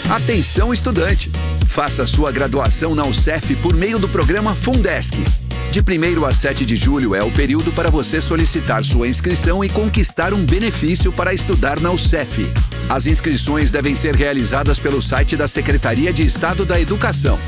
Atenção, estudante! Faça sua graduação na UCEF por meio do programa Fundesc. De 1º a 7 de julho é o período para você solicitar sua inscrição e conquistar um benefício para estudar na UCEF. As inscrições devem ser realizadas pelo site da Secretaria de Estado da Educação,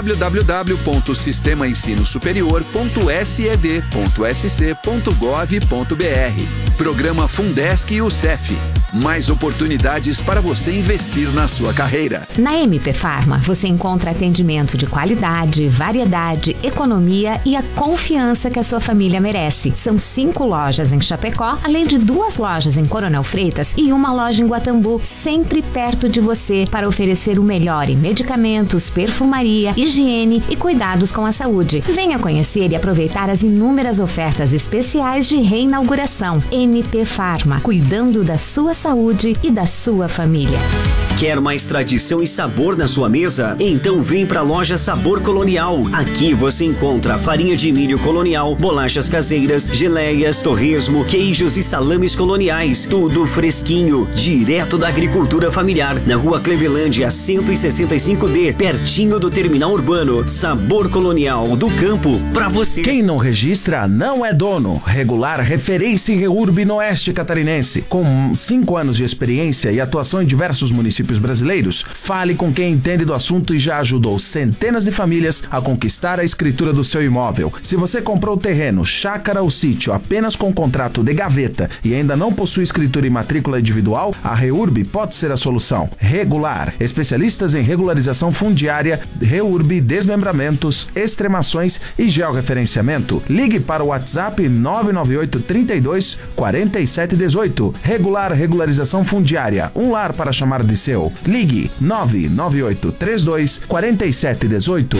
www.sistemaensinosuperior.sed.sc.gov.br. Programa Fundesc e UCEF. Mais oportunidades para você investir na sua carreira. Na MP Pharma, você encontra atendimento de qualidade, variedade, economia e a confiança que a sua família merece. São 5 lojas em Chapecó, além de 2 lojas em Coronel Freitas e uma loja em Guatambu, sempre perto de você para oferecer o melhor em medicamentos, perfumaria, higiene e cuidados com a saúde. Venha conhecer e aproveitar as inúmeras ofertas especiais de reinauguração. MP Pharma, cuidando da sua saúde e da sua família. Quer mais tradição e sabor na sua mesa? Então vem pra loja Sabor Colonial. Aqui você encontra farinha de milho colonial, bolachas caseiras, geleias, torresmo, queijos e salames coloniais. Tudo fresquinho, direto da agricultura familiar. Na rua Clevelândia 165D, pertinho do terminal urbano. Sabor Colonial do campo pra você. Quem não registra não é dono. Regular, referência em REURB no Oeste Catarinense. Com 5 anos de experiência e atuação em diversos municípios brasileiros, fale com quem entende do assunto e já ajudou centenas de famílias a conquistar a escritura do seu imóvel. Se você comprou o terreno, chácara ou sítio apenas com contrato de gaveta e ainda não possui escritura e matrícula individual, a REURB pode ser a solução. Regular, especialistas em regularização fundiária, REURB, desmembramentos, extremações e georreferenciamento. Ligue para o WhatsApp 998 32 47 18. Regularização fundiária, um lar para chamar de seu. Ligue 998 32 47 18.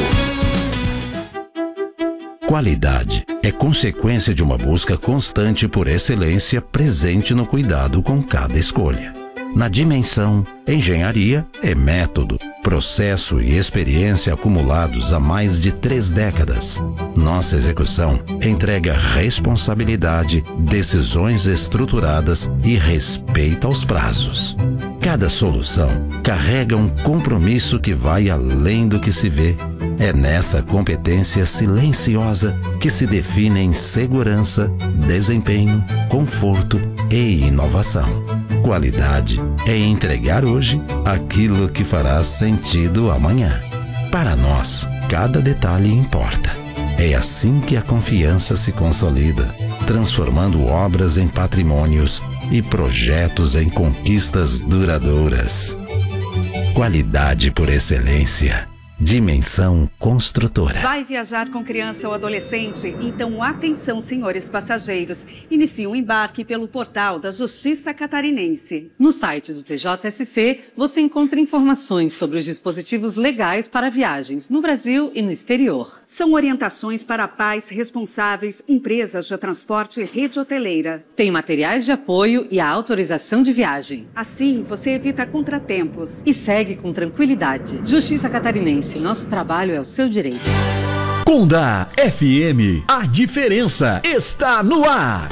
Qualidade é consequência de uma busca constante por excelência presente no cuidado com cada escolha. Na Dimensão, engenharia é método, processo e experiência acumulados há mais de 3 décadas. Nossa execução entrega responsabilidade, decisões estruturadas e respeito aos prazos. Cada solução carrega um compromisso que vai além do que se vê. É nessa competência silenciosa que se definem segurança, desempenho, conforto e inovação. Qualidade é entregar hoje aquilo que fará sentido amanhã. Para nós, cada detalhe importa. É assim que a confiança se consolida, transformando obras em patrimônios e projetos em conquistas duradouras. Qualidade por excelência. Dimensão Construtora. Vai viajar com criança ou adolescente? Então atenção, senhores passageiros. Inicie o embarque pelo portal da Justiça Catarinense. No site do TJSC, você encontra informações sobre os dispositivos legais para viagens no Brasil e no exterior. São orientações para pais responsáveis, empresas de transporte e rede hoteleira. Tem materiais de apoio e a autorização de viagem. Assim, você evita contratempos. E segue com tranquilidade. Justiça Catarinense. Nosso trabalho é o seu direito. Conda FM, a diferença está no ar.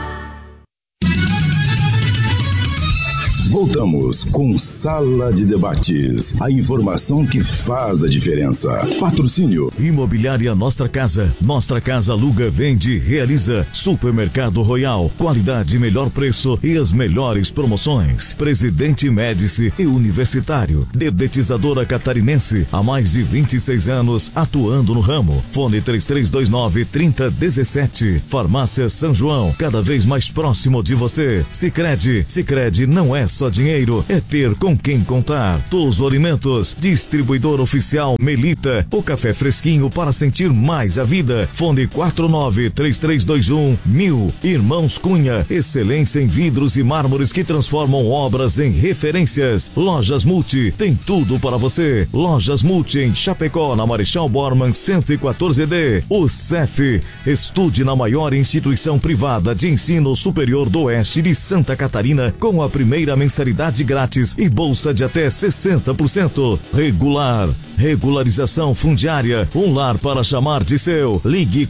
Voltamos com Sala de Debates. A informação que faz a diferença. Patrocínio. Imobiliária Nostra Casa. Nostra Casa aluga, vende, realiza. Supermercado Royal. Qualidade, melhor preço e as melhores promoções. Presidente Médici e Universitário. Dedetizadora Catarinense. Há mais de 26 anos atuando no ramo. Fone 3329-3017. Farmácia São João. Cada vez mais próximo de você. Sicredi não é só dinheiro, é ter com quem contar. Toso Alimentos, distribuidor oficial Melita, o café fresquinho para sentir mais a vida. Fone 49-3321-1000. Irmãos Cunha, excelência em vidros e mármores que transformam obras em referências. Lojas Multi, tem tudo para você. Lojas Multi em Chapecó, na Marechal Bormann 114D. O CEF, estude na maior instituição privada de ensino superior do Oeste de Santa Catarina com a primeira mensalidade mensalidade grátis e bolsa de até 60%. Regular. Regularização fundiária. Um lar para chamar de seu. Ligue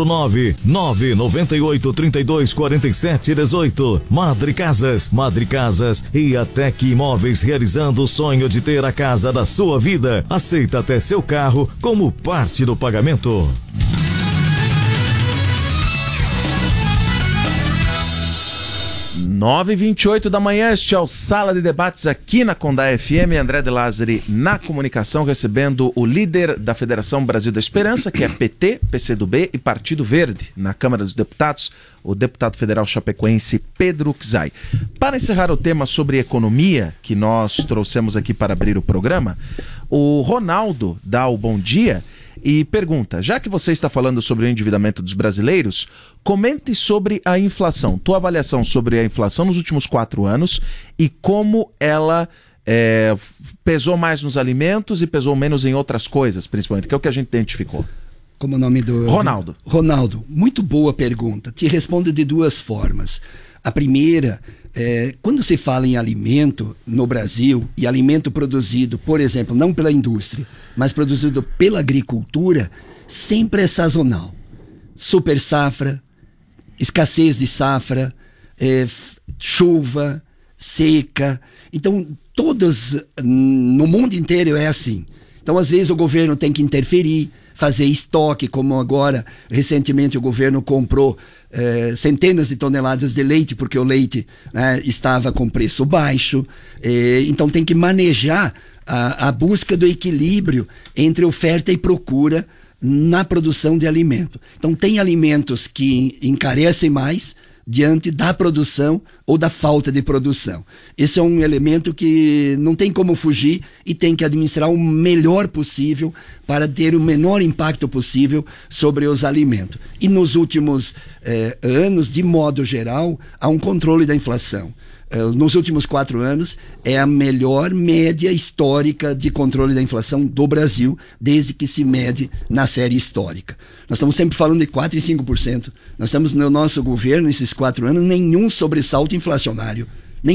49998324718. Madre Casas. Madre Casas e Atec Imóveis, realizando o sonho de ter a casa da sua vida. Aceita até seu carro como parte do pagamento. 9h28 da manhã, este é o Sala de Debates aqui na Condá FM, André de Lázari na comunicação, recebendo o líder da Federação Brasil da Esperança, que é PT, PCdoB e Partido Verde, na Câmara dos Deputados, o deputado federal chapecoense Pedro Czai. Para encerrar o tema sobre economia, que nós trouxemos aqui para abrir o programa, o Ronaldo dá o bom dia e pergunta, já que você está falando sobre o endividamento dos brasileiros, comente sobre a inflação, tua avaliação sobre a inflação nos últimos 4 anos e como ela pesou mais nos alimentos e pesou menos em outras coisas, principalmente, que é o que a gente identificou. Como o nome do... Ronaldo. Ronaldo, muito boa pergunta. Te respondo de 2 formas. A primeira, quando se fala em alimento no Brasil, e alimento produzido, por exemplo, não pela indústria, mas produzido pela agricultura, sempre é sazonal. Super safra, escassez de safra, chuva, seca. Então, todos no mundo inteiro é assim. Então, às vezes, o governo tem que interferir, fazer estoque, como agora, recentemente, o governo comprou centenas de toneladas de leite, porque o leite estava com preço baixo. Então, tem que manejar a busca do equilíbrio entre oferta e procura na produção de alimento. Então, tem alimentos que encarecem mais diante da produção ou da falta de produção. Esse é um elemento que não tem como fugir e tem que administrar o melhor possível para ter o menor impacto possível sobre os alimentos. E nos últimos anos, de modo geral, há um controle da inflação. Nos últimos 4 anos, é a melhor média histórica de controle da inflação do Brasil, desde que se mede na série histórica. Nós estamos sempre falando de 4% e 5%. Nós estamos no nosso governo, nesses 4 anos, nenhum sobressalto inflacionário.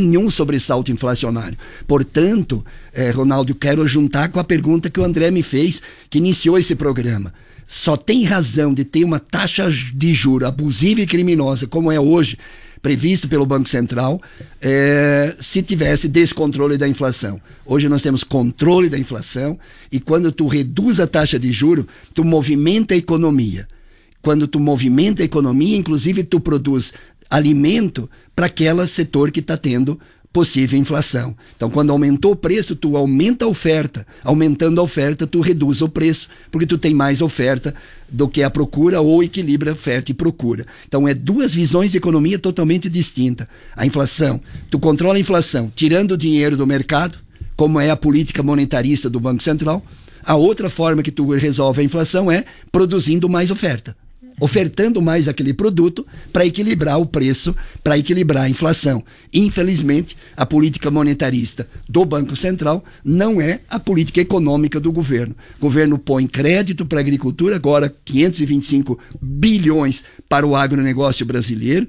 Portanto, Ronaldo, quero juntar com a pergunta que o André me fez, que iniciou esse programa. Só tem razão de ter uma taxa de juro abusiva e criminosa, como é hoje, previsto pelo Banco Central, se tivesse descontrole da inflação. Hoje nós temos controle da inflação e quando tu reduz a taxa de juros, tu movimenta a economia. Quando tu movimenta a economia, inclusive tu produz alimento para aquele setor que está tendo possível inflação. Então, quando aumentou o preço, tu aumenta a oferta. Aumentando a oferta, tu reduz o preço, porque tu tem mais oferta do que a procura ou equilibra oferta e procura. Então, 2 visões de economia totalmente distintas. A inflação, tu controla a inflação tirando o dinheiro do mercado, como é a política monetarista do Banco Central. A outra forma que tu resolve a inflação é produzindo mais oferta. Ofertando mais aquele produto para equilibrar o preço, para equilibrar a inflação. Infelizmente, a política monetarista do Banco Central não é a política econômica do governo. O governo põe crédito para a agricultura, agora 525 bilhões para o agronegócio brasileiro,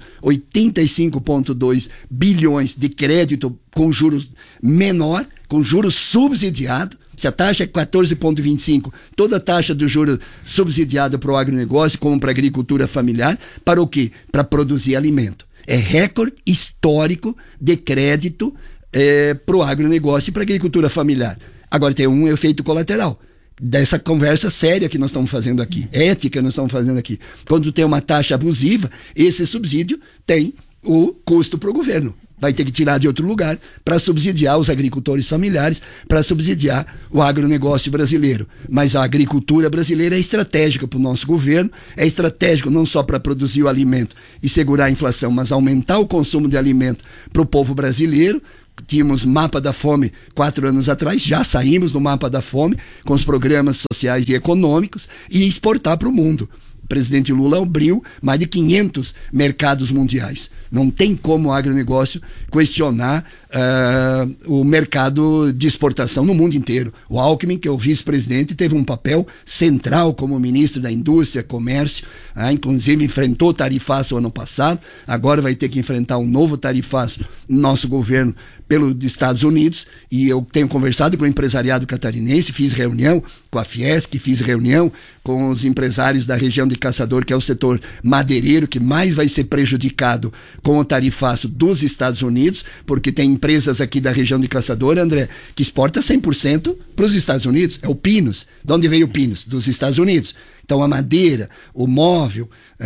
85,2 bilhões de crédito com juros menor, com juros subsidiados. Se a taxa é 14,25, toda a taxa do juro subsidiada para o agronegócio, como para a agricultura familiar, para o quê? Para produzir alimento. É recorde histórico de crédito para o agronegócio e para a agricultura familiar. Agora tem um efeito colateral dessa conversa séria que nós estamos fazendo aqui, ética que nós estamos fazendo aqui. Quando tem uma taxa abusiva, esse subsídio tem o custo para o governo. Vai ter que tirar de outro lugar para subsidiar os agricultores familiares, para subsidiar o agronegócio brasileiro. Mas a agricultura brasileira é estratégica para o nosso governo, é estratégico não só para produzir o alimento e segurar a inflação, mas aumentar o consumo de alimento para o povo brasileiro. Tínhamos mapa da fome 4 anos atrás, já saímos do mapa da fome com os programas sociais e econômicos e exportar para o mundo. O presidente Lula abriu mais de 500 mercados mundiais. Não tem como o agronegócio questionar o mercado de exportação no mundo inteiro. O Alckmin, que é o vice-presidente, teve um papel central como ministro da Indústria, Comércio, inclusive enfrentou o tarifaço ano passado, agora vai ter que enfrentar um novo tarifaço no nosso governo pelos Estados Unidos, e eu tenho conversado com o empresariado catarinense, fiz reunião com a Fiesc, fiz reunião com os empresários da região de Caçador, que é o setor madeireiro, que mais vai ser prejudicado com o tarifaço dos Estados Unidos, porque tem empresas aqui da região de Caçador, André, que exporta 100% para os Estados Unidos. É o Pinos. De onde veio o Pinos? Dos Estados Unidos. Então a madeira, o móvel,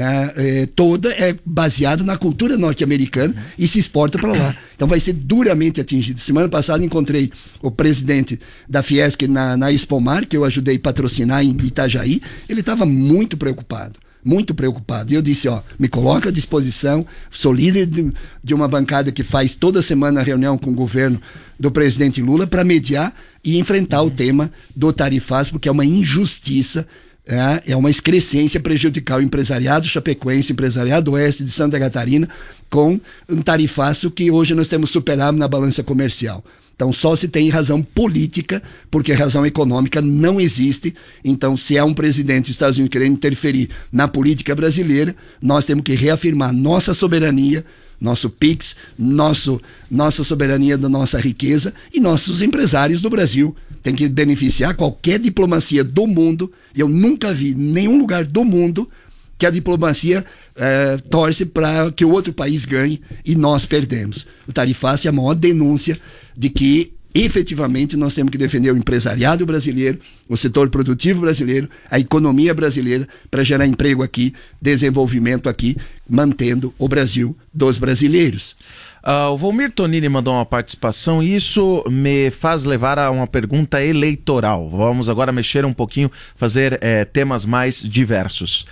toda é baseado na cultura norte-americana e se exporta para lá. Então vai ser duramente atingido. Semana passada encontrei o presidente da Fiesc na Expomar, que eu ajudei a patrocinar em Itajaí. Ele estava muito preocupado. Muito preocupado. E eu disse, me coloca à disposição, sou líder de uma bancada que faz toda semana reunião com o governo do presidente Lula para mediar e enfrentar o tema do tarifaço, porque é uma injustiça, é uma excrescência prejudicar o empresariado chapecoense, empresariado oeste de Santa Catarina, com um tarifaço que hoje nós temos superado na balança comercial. Então só se tem razão política, porque razão econômica não existe. Então se é um presidente dos Estados Unidos querendo interferir na política brasileira, nós temos que reafirmar nossa soberania, nosso PIX, nossa soberania da nossa riqueza, e nossos empresários do Brasil têm que beneficiar qualquer diplomacia do mundo. Eu nunca vi nenhum lugar do mundo que a diplomacia torce para que o outro país ganhe e nós perdemos. O tarifaço é a maior denúncia de que efetivamente nós temos que defender o empresariado brasileiro, o setor produtivo brasileiro, a economia brasileira, para gerar emprego aqui, desenvolvimento aqui, mantendo o Brasil dos brasileiros. O Volmir Tonini mandou uma participação e isso me faz levar a uma pergunta eleitoral. Vamos agora mexer um pouquinho, fazer temas mais diversos.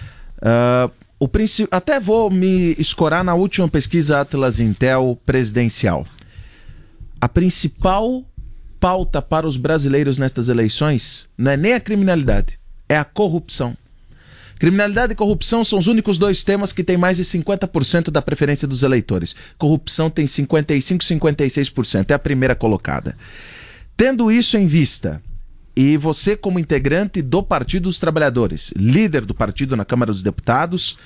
Até vou me escorar na última pesquisa Atlas Intel presidencial. A principal pauta para os brasileiros nestas eleições não é nem a criminalidade, é a corrupção. Criminalidade e corrupção são os únicos dois temas que têm mais de 50% da preferência dos eleitores. Corrupção tem 55%, 56%, é a primeira colocada. Tendo isso em vista, e você como integrante do Partido dos Trabalhadores, líder do partido na Câmara dos Deputados,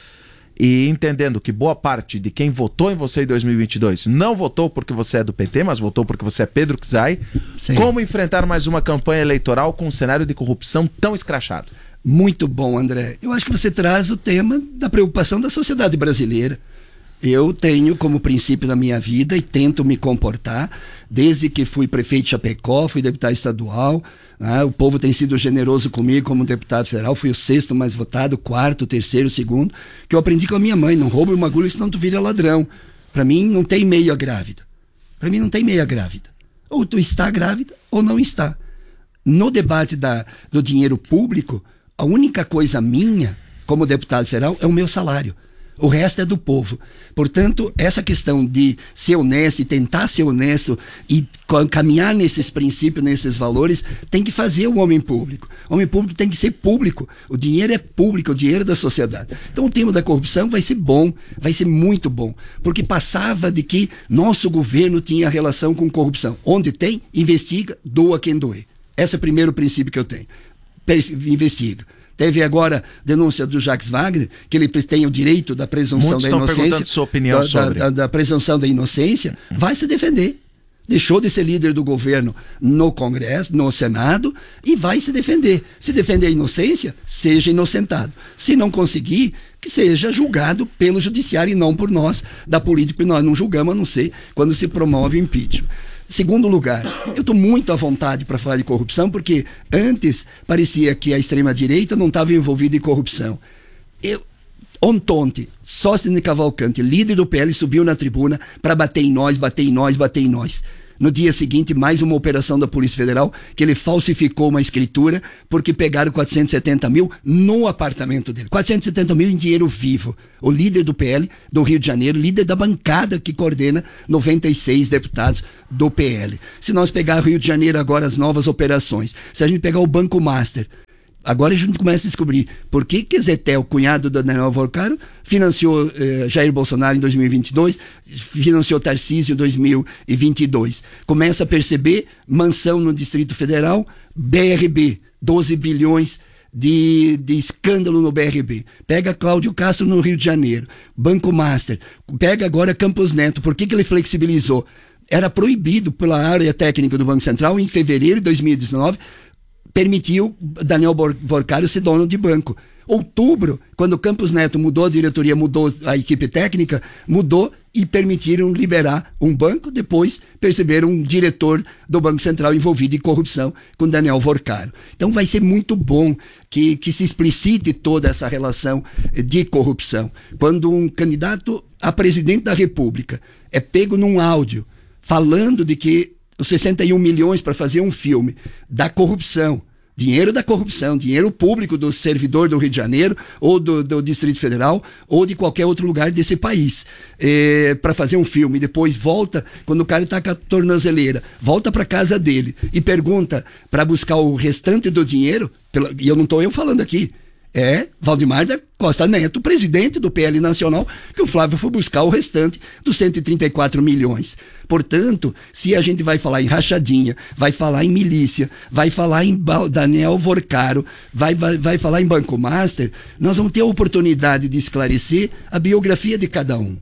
e entendendo que boa parte de quem votou em você em 2022 não votou porque você é do PT, mas votou porque você é Pedro Czai, como enfrentar mais uma campanha eleitoral com um cenário de corrupção tão escrachado? Muito bom, André. Eu acho que você traz o tema da preocupação da sociedade brasileira. Eu tenho como princípio na minha vida e tento me comportar, desde que fui prefeito de Chapecó, fui deputado estadual, o povo tem sido generoso comigo como deputado federal, fui o 6º mais votado, 4º, 3º, 2º, que eu aprendi com a minha mãe, não rouba uma agulha senão tu vira ladrão. Para mim não tem meia grávida. Para mim não tem meia grávida. Ou tu está grávida ou não está. No debate do dinheiro público, a única coisa minha, como deputado federal, é o meu salário. O resto é do povo. Portanto, essa questão de ser honesto e tentar ser honesto e caminhar nesses princípios, nesses valores, tem que fazer o homem público. O homem público tem que ser público. O dinheiro é público, o dinheiro é da sociedade. Então o tema da corrupção vai ser bom, vai ser muito bom. Porque passava de que nosso governo tinha relação com corrupção. Onde tem, investiga, doa quem doer. Esse é o primeiro princípio que eu tenho. Investiga. Teve agora denúncia do Jacques Wagner, que ele tem o direito da presunção da inocência. Sua opinião sobre. Da presunção da inocência, vai se defender. Deixou de ser líder do governo no Congresso, no Senado, e vai se defender. Se defender a inocência, seja inocentado. Se não conseguir, que seja julgado pelo judiciário e não por nós, da política, porque nós não julgamos, a não ser quando se promove o impeachment. Segundo lugar, eu estou muito à vontade para falar de corrupção, porque antes parecia que a extrema-direita não estava envolvida em corrupção. Ontonte, Sóstenes Cavalcante, líder do PL, subiu na tribuna para bater em nós, bater em nós, bater em nós. No dia seguinte, mais uma operação da Polícia Federal, que ele falsificou uma escritura porque pegaram 470 mil no apartamento dele. 470 mil em dinheiro vivo. O líder do PL do Rio de Janeiro, líder da bancada que coordena 96 deputados do PL. Se nós pegar o Rio de Janeiro agora, as novas operações, se a gente pegar o Banco Master, Agora a gente começa a descobrir por que Zetel, cunhado do Daniel Vorcaro, financiou Jair Bolsonaro em 2022, financiou Tarcísio em 2022. Começa a perceber mansão no Distrito Federal, BRB, 12 bilhões de escândalo no BRB. Pega Cláudio Castro no Rio de Janeiro, Banco Master, pega agora Campos Neto. Por que ele flexibilizou? Era proibido pela área técnica do Banco Central, em fevereiro de 2019, permitiu Daniel Vorcaro ser dono de banco. Outubro, quando Campos Neto mudou a diretoria, mudou a equipe técnica, mudou e permitiram liberar um banco. Depois perceberam um diretor do Banco Central envolvido em corrupção com Daniel Vorcaro. Então vai ser muito bom que se explicite toda essa relação de corrupção. Quando um candidato a presidente da República é pego num áudio falando de que os 61 milhões para fazer um filme da corrupção, dinheiro da corrupção, dinheiro público do servidor do Rio de Janeiro, ou do Distrito Federal, ou de qualquer outro lugar desse país, para fazer um filme, e depois volta, quando o cara está com a tornozeleira, volta para casa dele e pergunta para buscar o restante do dinheiro, e eu não estou falando aqui, é Valdemar da Costa Neto, presidente do PL Nacional, que o Flávio foi buscar o restante dos 134 milhões. Portanto, se a gente vai falar em rachadinha, vai falar em milícia, vai falar em Daniel Vorcaro, vai falar em Banco Master, nós vamos ter a oportunidade de esclarecer a biografia de cada um.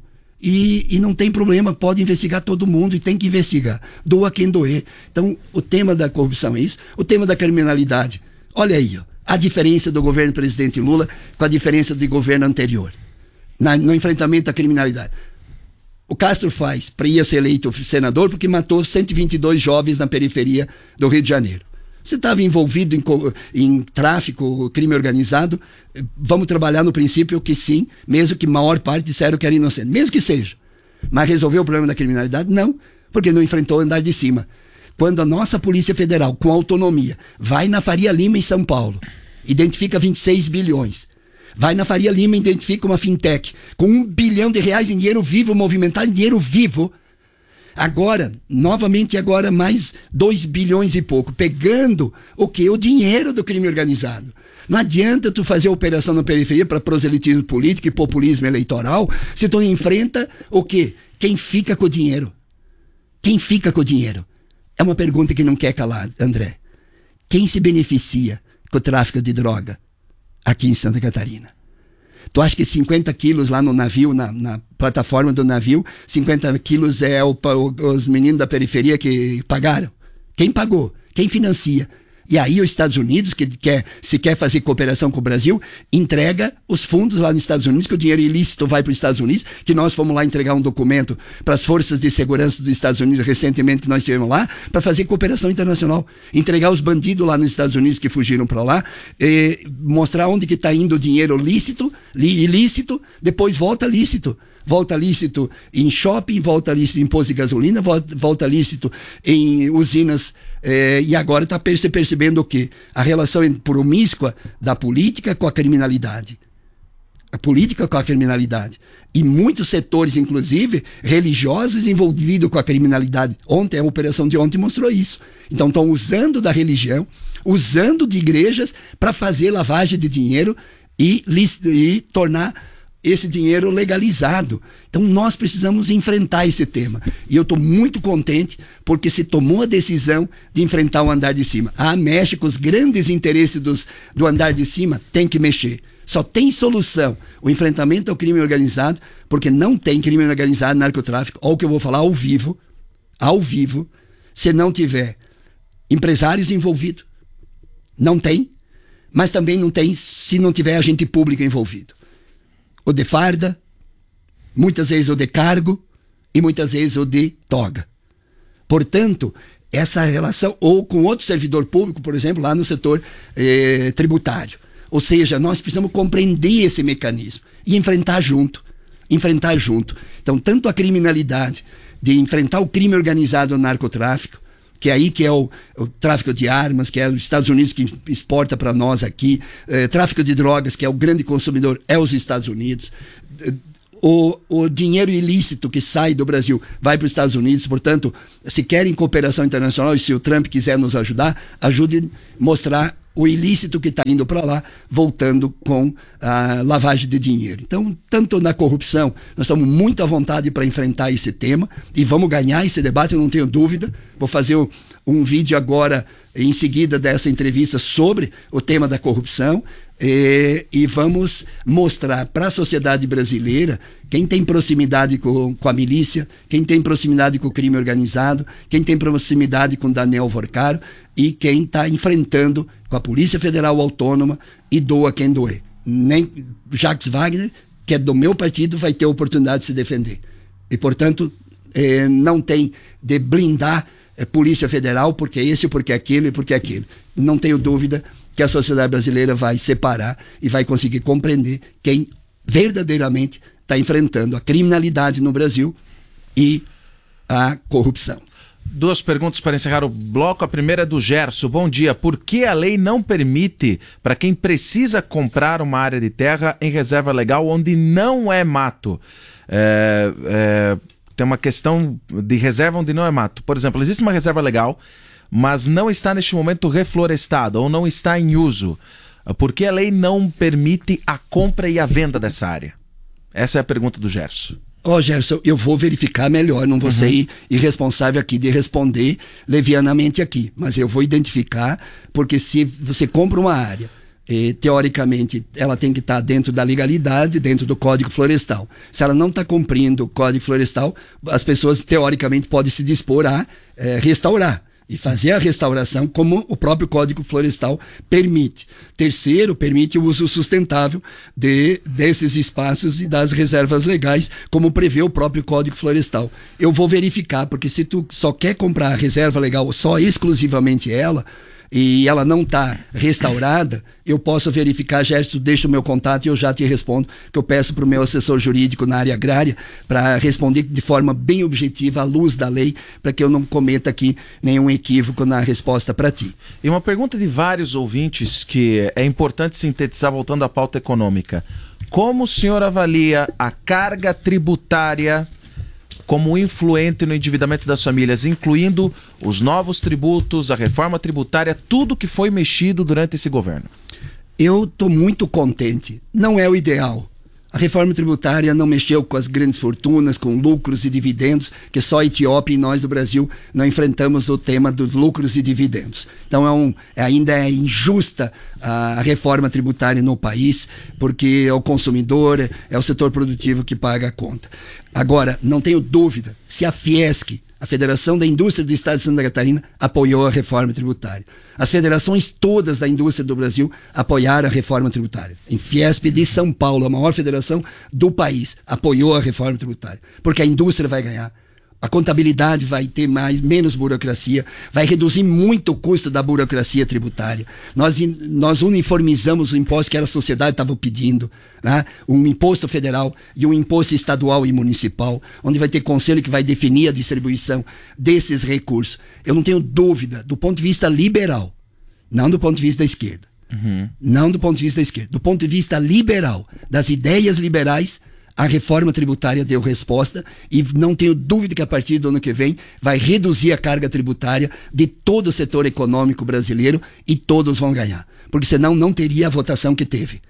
E não tem problema, pode investigar todo mundo e tem que investigar. Doa quem doer. Então, o tema da corrupção é isso. O tema da criminalidade, olha aí, ó. A diferença do governo presidente Lula com a diferença do governo anterior no enfrentamento à criminalidade. O Castro faz para ir ser eleito senador porque matou 122 jovens na periferia do Rio de Janeiro. Você estava envolvido em tráfico, crime organizado, vamos trabalhar no princípio que sim, mesmo que a maior parte disseram que era inocente, mesmo que seja. Mas resolveu o problema da criminalidade? Não, porque não enfrentou o andar de cima. Quando a nossa Polícia Federal, com autonomia, vai na Faria Lima, em São Paulo, identifica 26 bilhões. Vai na Faria Lima e identifica uma fintech com R$1 bilhão em dinheiro vivo, movimentado em dinheiro vivo. Agora, novamente mais 2 bilhões e pouco, pegando o quê? O dinheiro do crime organizado. Não adianta tu fazer operação na periferia para proselitismo político e populismo eleitoral se tu enfrenta o quê? Quem fica com o dinheiro? Quem fica com o dinheiro? É uma pergunta que não quer calar, André. Quem se beneficia com o tráfico de droga aqui em Santa Catarina? Tu acha que 50 quilos lá no navio, na plataforma do navio, 50 quilos é os meninos da periferia que pagaram? Quem pagou? Quem financia? E aí os Estados Unidos, que se quer fazer cooperação com o Brasil, entrega os fundos lá nos Estados Unidos, que o dinheiro ilícito vai para os Estados Unidos, que nós fomos lá entregar um documento para as forças de segurança dos Estados Unidos recentemente, que nós estivemos lá, para fazer cooperação internacional. Entregar os bandidos lá nos Estados Unidos que fugiram para lá, mostrar onde que está indo o dinheiro ilícito, depois volta lícito. Volta lícito em shopping, volta lícito em posto de gasolina, volta lícito em usinas, e agora está percebendo o quê? A relação promíscua da política com a criminalidade. A política com a criminalidade. E muitos setores, inclusive, religiosos envolvidos com a criminalidade. Ontem, a operação de ontem mostrou isso. Então estão usando da religião, usando de igrejas para fazer lavagem de dinheiro e tornar esse dinheiro legalizado. Então nós precisamos enfrentar esse tema. E eu estou muito contente porque se tomou a decisão de enfrentar o andar de cima. Mexe com os grandes interesses do andar de cima, tem que mexer. Só tem solução o enfrentamento ao crime organizado, porque não tem crime organizado, narcotráfico, ou o que eu vou falar ao vivo, se não tiver empresários envolvidos. Não tem, mas também não tem se não tiver agente público envolvido. O de farda, muitas vezes o de cargo e muitas vezes o de toga. Portanto, essa relação, ou com outro servidor público, por exemplo, lá no setor tributário. Ou seja, nós precisamos compreender esse mecanismo e enfrentar junto. Então, tanto a criminalidade, de enfrentar o crime organizado no narcotráfico, que é o tráfico de armas, que é os Estados Unidos que exporta para nós aqui, tráfico de drogas, que é o grande consumidor, é os Estados Unidos, o dinheiro ilícito que sai do Brasil vai para os Estados Unidos. Portanto, se querem cooperação internacional e se o Trump quiser nos ajudar, ajude a mostrar o ilícito que está indo para lá, voltando com a lavagem de dinheiro. Então, tanto na corrupção, nós estamos muito à vontade para enfrentar esse tema e vamos ganhar esse debate, eu não tenho dúvida. Vou fazer um vídeo agora, em seguida dessa entrevista, sobre o tema da corrupção. E vamos mostrar para a sociedade brasileira quem tem proximidade com a milícia, quem tem proximidade com o crime organizado, quem tem proximidade com Daniel Vorcaro e quem está enfrentando com a Polícia Federal Autônoma e doa quem doer. Nem Jacques Wagner, que é do meu partido, vai ter a oportunidade de se defender. E, portanto, não tem de blindar Polícia Federal porque esse, porque aquele e porque aquele. Não tenho dúvida que a sociedade brasileira vai separar e vai conseguir compreender quem verdadeiramente está enfrentando a criminalidade no Brasil e a corrupção. 2 perguntas para encerrar o bloco. A primeira é do Gerson. Bom dia. Por que a lei não permite para quem precisa comprar uma área de terra em reserva legal onde não é mato? Tem uma questão de reserva onde não é mato. Por exemplo, existe uma reserva legal, mas não está neste momento reflorestada ou não está em uso. Por que a lei não permite a compra e a venda dessa área? Essa é a pergunta do Gerson. Gerson, eu vou verificar melhor, não vou ser irresponsável aqui de responder levianamente aqui, mas eu vou identificar, porque se você compra uma área, teoricamente ela tem que estar dentro da legalidade, dentro do Código Florestal. Se ela não está cumprindo o Código Florestal, as pessoas teoricamente podem se dispor a restaurar e fazer a restauração como o próprio Código Florestal permite. Terceiro, permite o uso sustentável desses espaços e das reservas legais, como prevê o próprio Código Florestal. Eu vou verificar, porque se tu só quer comprar a reserva legal, só exclusivamente ela, e ela não está restaurada, eu posso verificar, Gerson, deixa o meu contato e eu já te respondo, que eu peço para o meu assessor jurídico na área agrária para responder de forma bem objetiva, à luz da lei, para que eu não cometa aqui nenhum equívoco na resposta para ti. E uma pergunta de vários ouvintes que é importante sintetizar, voltando à pauta econômica. Como o senhor avalia a carga tributária como influente no endividamento das famílias, incluindo os novos tributos, a reforma tributária, tudo que foi mexido durante esse governo? Eu estou muito contente. Não é o ideal. A reforma tributária não mexeu com as grandes fortunas, com lucros e dividendos, que só a Etiópia e nós do Brasil não enfrentamos o tema dos lucros e dividendos. Então ainda é injusta a reforma tributária no país, porque é o consumidor, é o setor produtivo que paga a conta. Agora, não tenho dúvida, se a Fiesc, a Federação da Indústria do Estado de Santa Catarina, apoiou a reforma tributária. As federações todas da indústria do Brasil apoiaram a reforma tributária. A Fiesp de São Paulo, a maior federação do país, apoiou a reforma tributária. Porque a indústria vai ganhar. A contabilidade vai ter menos burocracia, vai reduzir muito o custo da burocracia tributária. Nós uniformizamos o imposto que a sociedade estava pedindo, né? Um imposto federal e um imposto estadual e municipal, onde vai ter conselho que vai definir a distribuição desses recursos. Eu não tenho dúvida, do ponto de vista liberal, não do ponto de vista da esquerda, não do ponto de vista da esquerda, do ponto de vista liberal, das ideias liberais, a reforma tributária deu resposta e não tenho dúvida que a partir do ano que vem vai reduzir a carga tributária de todo o setor econômico brasileiro e todos vão ganhar. Porque senão não teria a votação que teve.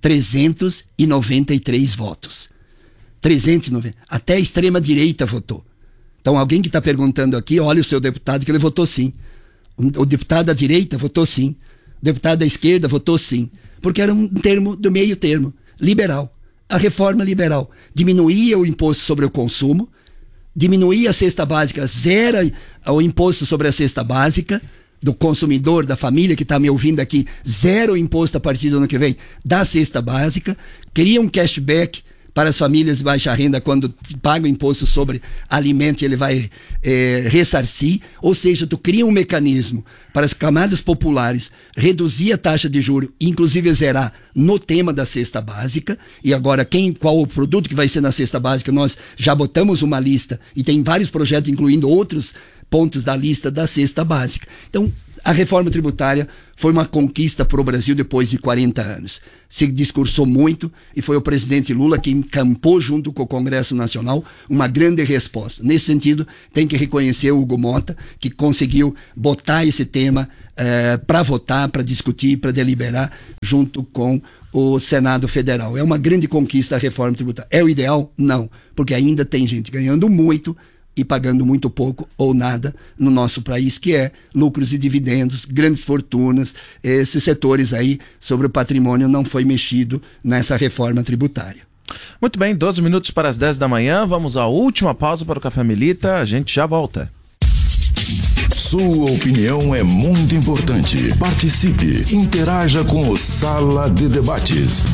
393 votos. 390. Até a extrema-direita votou. Então alguém que está perguntando aqui, olha o seu deputado que ele votou sim. O deputado da direita votou sim. O deputado da esquerda votou sim. Porque era um termo do meio termo, liberal. A reforma liberal diminuía o imposto sobre o consumo, diminuía a cesta básica, zera o imposto sobre a cesta básica do consumidor, da família que está me ouvindo aqui, zero o imposto a partir do ano que vem da cesta básica, cria um cashback para as famílias de baixa renda quando pagam imposto sobre alimento e ele vai ressarcir, ou seja, tu cria um mecanismo para as camadas populares reduzir a taxa de juros, inclusive zerar no tema da cesta básica, e agora qual o produto que vai ser na cesta básica, nós já botamos uma lista e tem vários projetos incluindo outros pontos da lista da cesta básica. Então, A reforma tributária foi uma conquista para o Brasil depois de 40 anos. Se discursou muito e foi o presidente Lula que encampou junto com o Congresso Nacional uma grande resposta. Nesse sentido, tem que reconhecer o Hugo Mota, que conseguiu botar esse tema para votar, para discutir, para deliberar junto com o Senado Federal. É uma grande conquista a reforma tributária. É o ideal? Não, porque ainda tem gente ganhando muito e pagando muito pouco ou nada no nosso país, que é lucros e dividendos, grandes fortunas, esses setores aí sobre o patrimônio não foi mexido nessa reforma tributária. Muito bem, 12 minutos para as 10 da manhã, vamos à última pausa para o Café Melita, a gente já volta. Sua opinião é muito importante. Participe, interaja com o Sala de Debates.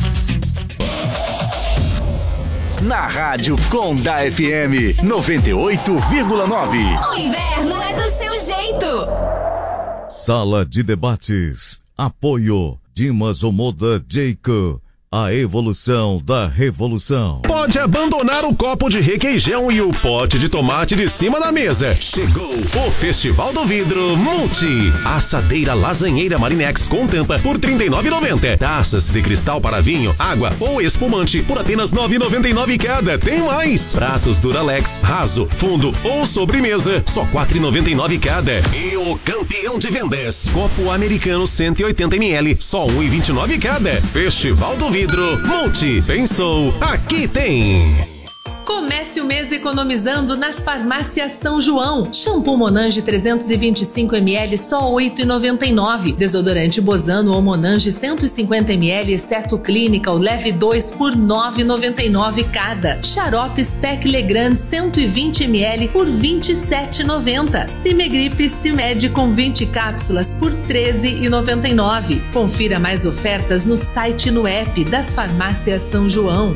Na Rádio Conda FM 98,9. O inverno é do seu jeito. Sala de Debates. Apoio Dimas Omoda Jacob. A evolução da revolução. Pode abandonar o copo de requeijão e o pote de tomate de cima da mesa. Chegou o Festival do Vidro Multi. Assadeira lasanheira Marinex com tampa por R$ 39,90. Taças de cristal para vinho, água ou espumante por apenas R$ 9,99 cada. Tem mais. Pratos Duralex, raso, fundo ou sobremesa, só R$ 4,99 cada. E o campeão de vendas, copo americano 180 ml, só R$ 1,29 cada. Festival do Vidro Multi. Pensou, aqui tem. Comece o mês economizando nas farmácias São João. Shampoo Monange 325 ml só R$ 8,99. Desodorante Bozano ou Monange 150 ml exceto Clínica, o leve 2 por R$ 9,99 cada. Xarope Spec Legrand 120 ml por R$ 27,90. Cimegripe Cimed com 20 cápsulas por R$ 13,99. Confira mais ofertas no site e no app das farmácias São João.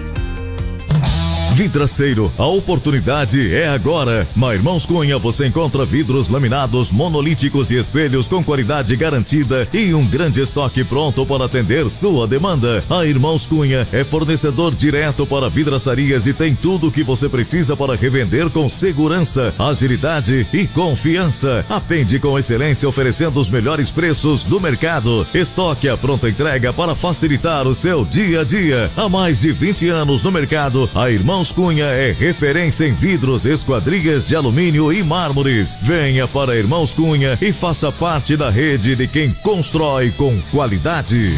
Vidraceiro, a oportunidade é agora. Na Irmãos Cunha você encontra vidros laminados, monolíticos e espelhos com qualidade garantida e um grande estoque pronto para atender sua demanda. A Irmãos Cunha é fornecedor direto para vidraçarias e tem tudo o que você precisa para revender com segurança, agilidade e confiança. Atende com excelência oferecendo os melhores preços do mercado. Estoque a pronta entrega para facilitar o seu dia a dia. Há mais de 20 anos no mercado, a Irmãos Cunha é referência em vidros, esquadrias de alumínio e mármores. Venha para Irmãos Cunha e faça parte da rede de quem constrói com qualidade.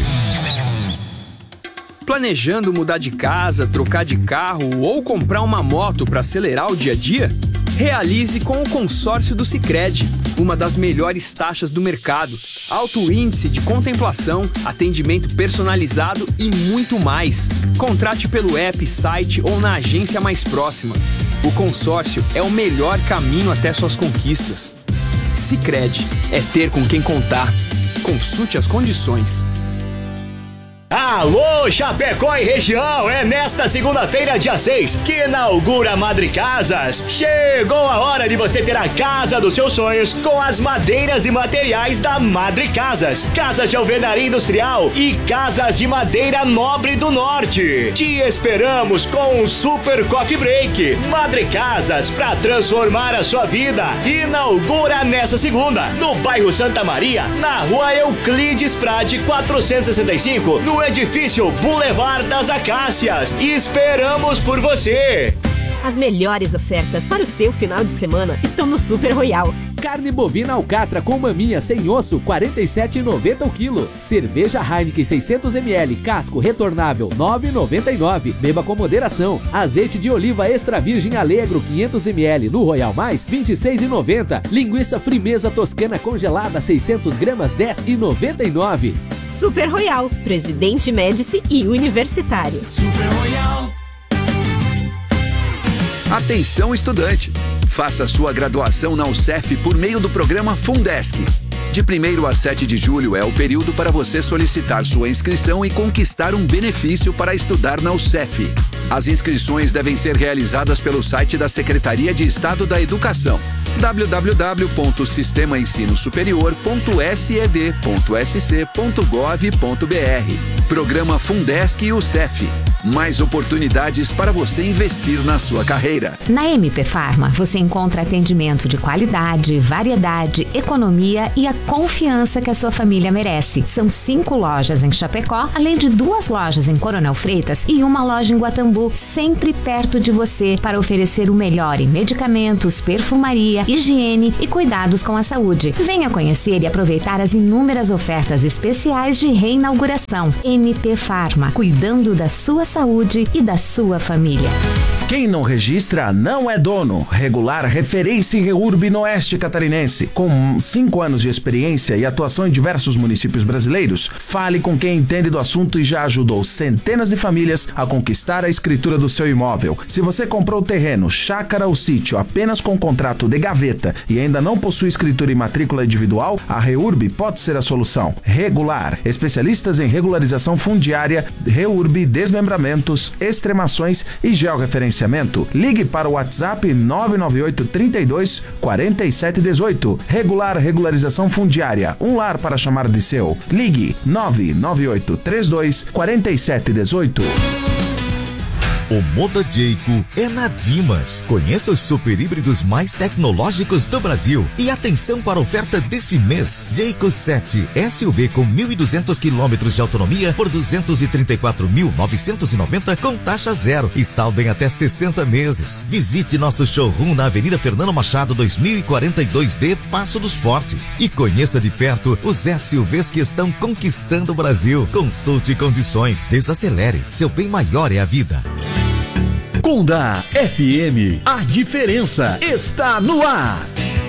Planejando mudar de casa, trocar de carro ou comprar uma moto para acelerar o dia a dia? Realize com o consórcio do Sicredi, uma das melhores taxas do mercado, alto índice de contemplação, atendimento personalizado e muito mais. Contrate pelo app, site ou na agência mais próxima. O consórcio é o melhor caminho até suas conquistas. Sicredi é ter com quem contar. Consulte as condições. Alô, Chapecó e região, é nesta segunda-feira, dia 6, que inaugura Madre Casas. Chegou a hora de você ter a casa dos seus sonhos com as madeiras e materiais da Madre Casas. Casas de alvenaria industrial e casas de madeira nobre do norte. Te esperamos com um super coffee break. Madre Casas, pra transformar a sua vida. Inaugura nessa segunda, no bairro Santa Maria, na rua Euclides Prade 465, no edifício Boulevard das Acácias. Esperamos por você! As melhores ofertas para o seu final de semana estão no Super Royal. Carne bovina alcatra com maminha sem osso, R$ 47,90 o quilo. Cerveja Heineken 600ml, casco retornável, R$ 9,99. Beba com moderação. Azeite de oliva extra virgem Alegro, 500ml, no Royal Mais, R$ 26,90. Linguiça Frimeza Toscana congelada, 600 gramas, R$ 10,99. Super Royal, Presidente Médici e Universitário. Super Royal. Atenção, estudante! Faça sua graduação na UCEF por meio do programa Fundesc. De 1º a 7 de julho é o período para você solicitar sua inscrição e conquistar um benefício para estudar na UCEF. As inscrições devem ser realizadas pelo site da Secretaria de Estado da Educação, www.sistemaensinosuperior.sed.sc.gov.br. Programa Fundesc e UCEF. mais oportunidades para você investir na sua carreira. Na MP Pharma, você encontra atendimento de qualidade, variedade, economia e a confiança que a sua família merece. São 5 lojas em Chapecó, além de 2 lojas em Coronel Freitas e uma loja em Guatambu, sempre perto de você para oferecer o melhor em medicamentos, perfumaria, higiene e cuidados com a saúde. Venha conhecer e aproveitar as inúmeras ofertas especiais de reinauguração. MP Pharma, cuidando da sua saúde e da sua família. Quem não registra não é dono. Regular referência em REURB no Oeste Catarinense. Com 5 anos de experiência e atuação em diversos municípios brasileiros, fale com quem entende do assunto e já ajudou centenas de famílias a conquistar a escritura do seu imóvel. Se você comprou terreno, chácara ou sítio apenas com contrato de gaveta e ainda não possui escritura e matrícula individual, a REURB pode ser a solução. Regular, especialistas em regularização fundiária, REURB, desmembramentos, extremações e georreferenciamento. Ligue para o WhatsApp 998 32 47 18. Regular regularização fundiária, um lar para chamar de seu. Ligue 998 32 47 18. O Moda Jayco é na Dimas. Conheça os super híbridos mais tecnológicos do Brasil. E atenção para a oferta desse mês. Jayco 7 SUV com 1.200 km de autonomia por 234.990 com taxa zero e saldo em até 60 meses. Visite nosso showroom na Avenida Fernando Machado 2042D, Passo dos Fortes. E conheça de perto os SUVs que estão conquistando o Brasil. Consulte condições. Desacelere. Seu bem maior é a vida. Conda FM, a diferença está no ar.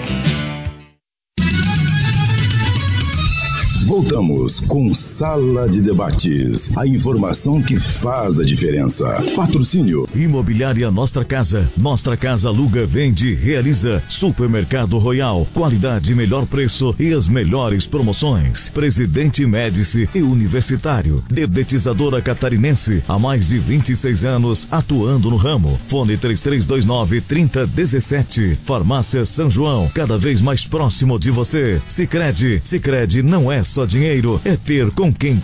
Voltamos com Sala de Debates. A informação que faz a diferença. Patrocínio. Imobiliária Nostra Casa. Nostra Casa aluga, vende, realiza. Supermercado Royal. Qualidade, melhor preço e as melhores promoções. Presidente Médici e Universitário. Dedetizadora Catarinense. Há mais de 26 anos atuando no ramo. Fone 3329-3017. Farmácia São João. Cada vez mais próximo de você. Sicredi. Sicredi não é só dinheiro, é ter com quem